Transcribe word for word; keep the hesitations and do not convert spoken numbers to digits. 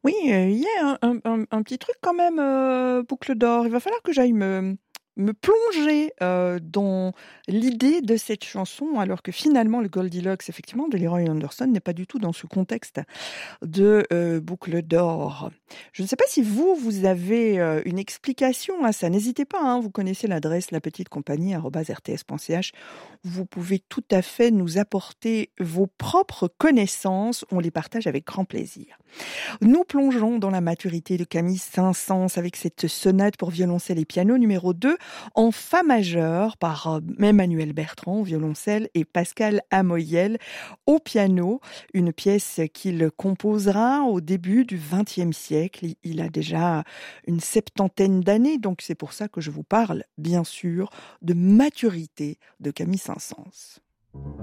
Oui, heu, il y a un un un un petit truc quand même, heu, Boucle d'or. Il va falloir que j'aille me me plonger, heu, dans l'idée de cette chanson, alors que finalement le Goldilocks, effectivement, de Leroy Anderson n'est pas du tout dans ce contexte de, heu, Boucle d'or. Je ne sais pas si vous, vous avez, heu, une explication à ça. N'hésitez pas, hein, vous connaissez l'adresse la petite compagnie arobase r t s point c h. Vous pouvez tout à fait nous apporter vos propres connaissances, on les partage avec grand plaisir. Nous plongeons dans la maturité de Camille Saint-Saëns avec cette sonate pour violoncelle et piano numéro deux en fa majeur par euh, Emmanuel Bertrand au violoncelle et Pascal Amoyel au piano, une pièce qu'il composera au début du vingtième siècle. Il a déjà une septantaine d'années, donc c'est pour ça que je vous parle, bien sûr, de maturité de Camille Saint-Saëns.